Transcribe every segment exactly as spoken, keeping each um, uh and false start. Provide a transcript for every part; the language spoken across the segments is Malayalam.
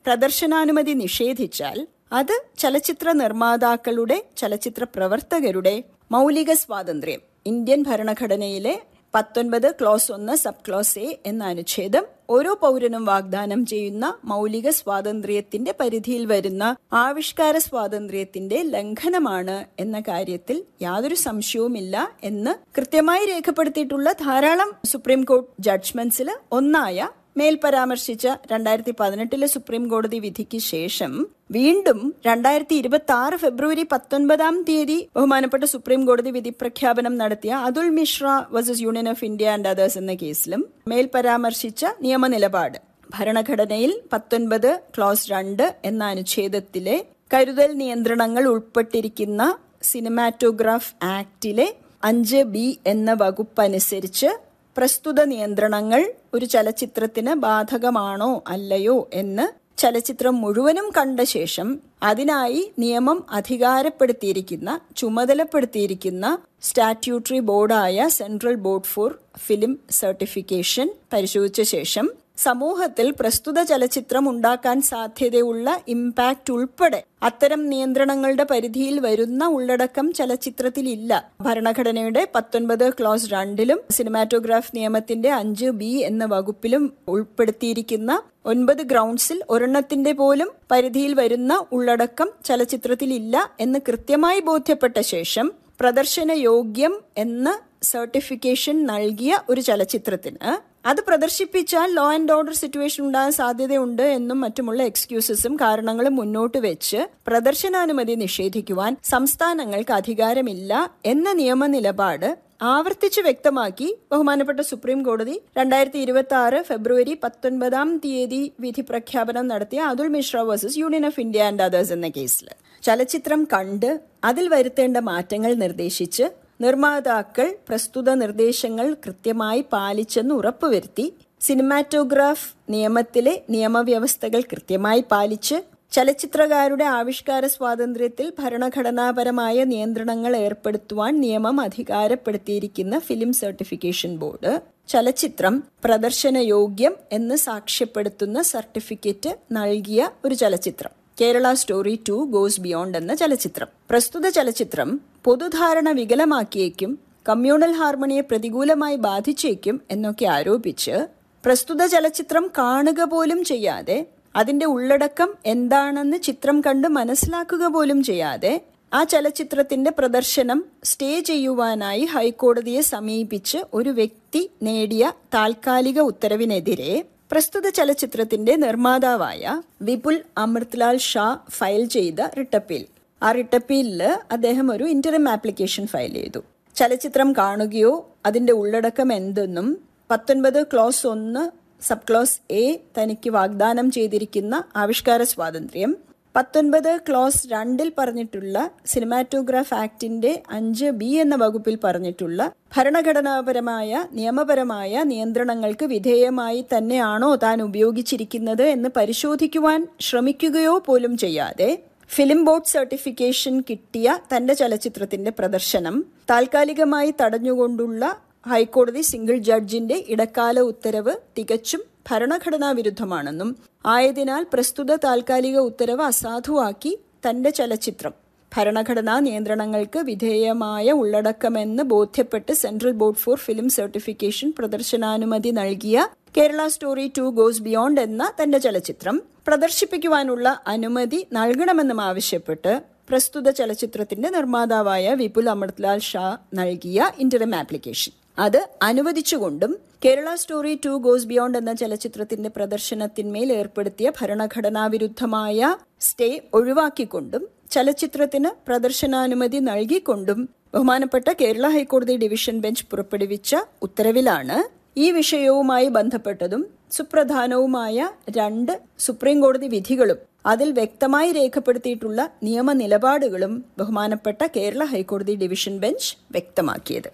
പ്രദർശനാനുമതി നിഷേധിച്ചാൽ അത് ചലച്ചിത്ര നിർമ്മാതാക്കളുടെ, ചലച്ചിത്ര പ്രവർത്തകരുടെ മൗലിക സ്വാതന്ത്ര്യം, ഇന്ത്യൻ ഭരണഘടനയിലെ പത്തൊൻപത് ക്ലോസ് ഒന്ന് സബ് ക്ലോസ് എ എന്ന അനുച്ഛേദം ഓരോ പൗരനും വാഗ്ദാനം ചെയ്യുന്ന മൗലിക സ്വാതന്ത്ര്യത്തിന്റെ പരിധിയിൽ വരുന്ന ആവിഷ്കാര സ്വാതന്ത്ര്യത്തിന്റെ ലംഘനമാണ് എന്ന കാര്യത്തിൽ യാതൊരു സംശയവുമില്ല എന്ന് കൃത്യമായി രേഖപ്പെടുത്തിയിട്ടുള്ള ധാരാളം സുപ്രീം കോടതി ജഡ്ജ്മെന്റ്സിൽ ഒന്നായ മേൽ പരാമർശിച്ച രണ്ടായിരത്തി പതിനെട്ടിലെ സുപ്രീം കോടതി വിധിക്ക് ശേഷം വീണ്ടും രണ്ടായിരത്തി ഇരുപത്തി ആറ് ഫെബ്രുവരി പത്തൊൻപതാം തീയതി ബഹുമാനപ്പെട്ട സുപ്രീം കോടതി വിധി പ്രഖ്യാപനം നടത്തിയ Atul Mishra versus union of India and others എന്ന കേസിലും മേൽ പരാമർശിച്ച നിയമനിലപാട് ഭരണഘടനയിൽ പത്തൊൻപത് ക്ലോസ് രണ്ട് എന്ന അനുച്ഛേദത്തിലെ കരുതൽ നിയന്ത്രണങ്ങൾ ഉൾപ്പെട്ടിരിക്കുന്ന സിനിമാറ്റോഗ്രാഫ് ആക്ടിലെ അഞ്ച് ബി എന്ന വകുപ്പനുസരിച്ച് പ്രസ്തുത നിയന്ത്രണങ്ങൾ ഒരു ചലച്ചിത്രത്തിന് ബാധകമാണോ അല്ലയോ എന്ന് ചലച്ചിത്രം മുഴുവനും കണ്ട ശേഷം അതിനായി നിയമം അധികാരപ്പെടുത്തിയിരിക്കുന്ന, ചുമതലപ്പെടുത്തിയിരിക്കുന്ന statutory ബോർഡായ central board for film certification പരിശോധിച്ച ശേഷം സമൂഹത്തിൽ പ്രസ്തുത ചലച്ചിത്രം ഉണ്ടാക്കാൻ സാധ്യതയുള്ള ഇമ്പാക്റ്റ് ഉൾപ്പെടെ അത്തരം നിയന്ത്രണങ്ങളുടെ പരിധിയിൽ വരുന്ന ഉള്ളടക്കം ചലച്ചിത്രത്തിൽ ഇല്ല. ഭരണഘടനയുടെ പത്തൊൻപത് ക്ലോസ് രണ്ടിലും സിനിമാറ്റോഗ്രാഫ് നിയമത്തിന്റെ അഞ്ച് ബി എന്ന വകുപ്പിലും ഉൾപ്പെടുത്തിയിരിക്കുന്ന ഒൻപത് ഗ്രൗണ്ട്സിൽ ഒരെണ്ണത്തിന്റെ പോലും പരിധിയിൽ വരുന്ന ഉള്ളടക്കം ചലച്ചിത്രത്തിൽ ഇല്ല എന്ന് കൃത്യമായി ബോധ്യപ്പെട്ട ശേഷം പ്രദർശന യോഗ്യം എന്ന സർട്ടിഫിക്കേഷൻ നൽകിയ ഒരു ചലച്ചിത്രത്തിന് അത് പ്രദർശിപ്പിച്ചാൽ ലോ ആൻഡ് ഓർഡർ സിറ്റുവേഷൻ ഉണ്ടാകാൻ സാധ്യതയുണ്ട് എന്നും മറ്റുമുള്ള എക്സ്ക്യൂസസും കാരണങ്ങളും മുന്നോട്ട് വെച്ച് പ്രദർശനാനുമതി നിഷേധിക്കുവാൻ സംസ്ഥാനങ്ങൾക്ക് അധികാരമില്ല എന്ന നിയമ നിലപാട് ആവർത്തിച്ച് വ്യക്തമാക്കി ബഹുമാനപ്പെട്ട സുപ്രീം കോടതി രണ്ടായിരത്തി ഇരുപത്തി ആറ് ഫെബ്രുവരി പത്തൊൻപതാം തീയതി വിധി പ്രഖ്യാപനം നടത്തിയ Atul Mishra versus union of India and others എന്ന കേസിൽ ചലച്ചിത്രം കണ്ട് അതിൽ വരുത്തേണ്ട മാറ്റങ്ങൾ നിർദ്ദേശിച്ച് നിർമ്മാതാക്കൾ പ്രസ്തുത നിർദ്ദേശങ്ങൾ കൃത്യമായി പാലിച്ചെന്ന് ഉറപ്പുവരുത്തി സിനിമാറ്റോഗ്രാഫ് നിയമത്തിലെ നിയമവ്യവസ്ഥകൾ കൃത്യമായി പാലിച്ച് ചലച്ചിത്രകാരുടെ ആവിഷ്കാര സ്വാതന്ത്ര്യത്തിൽ ഭരണഘടനാപരമായ നിയന്ത്രണങ്ങൾ ഏർപ്പെടുത്തുവാൻ നിയമം അധികാരപ്പെടുത്തിയിരിക്കുന്ന ഫിലിം സർട്ടിഫിക്കേഷൻ ബോർഡ് ചലച്ചിത്രം പ്രദർശനയോഗ്യം എന്ന് സാക്ഷ്യപ്പെടുത്തുന്ന സർട്ടിഫിക്കറ്റ് നൽകിയ ഒരു ചലച്ചിത്രം Kerala story to goes beyond എന്ന ചലച്ചിത്രം. പ്രസ്തുത ചലച്ചിത്രം പൊതുധാരണ വികലമാക്കിയേക്കും, കമ്മ്യൂണൽ ഹാർമണിയെ പ്രതികൂലമായി ബാധിച്ചേക്കും എന്നൊക്കെ ആരോപിച്ച് പ്രസ്തുത ചലച്ചിത്രം കാണുക പോലും ചെയ്യാതെ, അതിന്റെ ഉള്ളടക്കം എന്താണെന്ന് ചിത്രം കണ്ട് മനസ്സിലാക്കുക പോലും ചെയ്യാതെ ആ ചലച്ചിത്രത്തിന്റെ പ്രദർശനം സ്റ്റേ ചെയ്യുവാനായി ഹൈക്കോടതിയെ സമീപിച്ച് ഒരു വ്യക്തി നേടിയ താൽക്കാലിക ഉത്തരവിനെതിരെ പ്രസ്തുത ചലച്ചിത്രത്തിന്റെ നിർമ്മാതാവായ വിപുൽ അമൃത്ലാൽ ഷാ ഫയൽ ചെയ്ത റിട്ടപ്പീൽ. ആ റിട്ടപ്പീലില് അദ്ദേഹം ഒരു ഇന്ററിം ആപ്ലിക്കേഷൻ ഫയൽ ചെയ്തു. ചലച്ചിത്രം കാണുകയോ അതിന്റെ ഉള്ളടക്കം എന്തെന്നും പത്തൊൻപത് ക്ലോസ് ഒന്ന് സബ് ക്ലോസ് എ തനിക്ക് വാഗ്ദാനം ചെയ്തിരിക്കുന്ന ആവിഷ്കാര സ്വാതന്ത്ര്യം, പത്തൊൻപത് ക്ലോസ് രണ്ടിൽ പറഞ്ഞിട്ടുള്ള സിനിമാറ്റോഗ്രാഫ് ആക്ടിന്റെ അഞ്ച് ബി എന്ന വകുപ്പിൽ പറഞ്ഞിട്ടുള്ള ഭരണഘടനാപരമായ നിയമപരമായ നിയന്ത്രണങ്ങൾക്ക് വിധേയമായി തന്നെയാണോ താൻ ഉപയോഗിച്ചിരിക്കുന്നത് എന്ന് പരിശോധിക്കുവാൻ ശ്രമിക്കുകയോ പോലും ചെയ്യാതെ ഫിലിം ബോർഡ് സർട്ടിഫിക്കേഷൻ കിട്ടിയ തന്റെ ചലച്ചിത്രത്തിന്റെ പ്രദർശനം താൽക്കാലികമായി തടഞ്ഞുകൊണ്ടുള്ള ഹൈക്കോടതി സിംഗിൾ ജഡ്ജിന്റെ ഇടക്കാല ഉത്തരവ് തികച്ചും ഭരണഘടനാ വിരുദ്ധമാണെന്നും ആയതിനാൽ പ്രസ്തുത താൽക്കാലിക ഉത്തരവ് അസാധുവാക്കി തന്റെ ചലച്ചിത്രം ഭരണഘടനാ നിയന്ത്രണങ്ങൾക്ക് വിധേയമായ ഉള്ളടക്കമെന്ന് ബോധ്യപ്പെട്ട് central board for film certification പ്രദർശനാനുമതി നൽകിയ Kerala story to goes beyond എന്ന തന്റെ ചലച്ചിത്രം പ്രദർശിപ്പിക്കുവാനുള്ള അനുമതി നൽകണമെന്നും ആവശ്യപ്പെട്ട് പ്രസ്തുത ചലച്ചിത്രത്തിന്റെ നിർമ്മാതാവായ വിപുൽ അമൃത്ലാൽ ഷാ നൽകിയ ഇന്ററിം ആപ്ലിക്കേഷൻ അത് അനുവദിച്ചുകൊണ്ടും Kerala story to goes beyond എന്ന ചലച്ചിത്രത്തിന്റെ പ്രദർശനത്തിന്മേൽ ഏർപ്പെടുത്തിയ ഭരണഘടനാ വിരുദ്ധമായ സ്റ്റേ ഒഴിവാക്കിക്കൊണ്ടും ചലച്ചിത്രത്തിന് പ്രദർശനാനുമതി നൽകിക്കൊണ്ടും ബഹുമാനപ്പെട്ട കേരള ഹൈക്കോടതി ഡിവിഷൻ ബെഞ്ച് പുറപ്പെടുവിച്ച ഉത്തരവിലാണ് ഈ വിഷയവുമായി ബന്ധപ്പെട്ടതും സുപ്രധാനവുമായ രണ്ട് സുപ്രീം കോടതി വിധികളും അതിൽ വ്യക്തമായി രേഖപ്പെടുത്തിയിട്ടുള്ള നിയമ നിലപാടുകളും ബഹുമാനപ്പെട്ട കേരള ഹൈക്കോടതി ഡിവിഷൻ ബെഞ്ച് വ്യക്തമാക്കിയത്.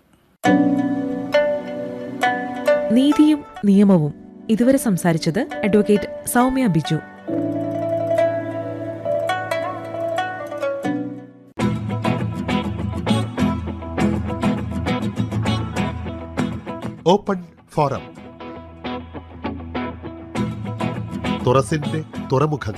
നീതിയും നിയമവും ഇതുവരെ സംസാരിച്ചത് advocate Soumya Biju. Open forum തുറസിന്റെ തുറമുഖങ്ങൾ.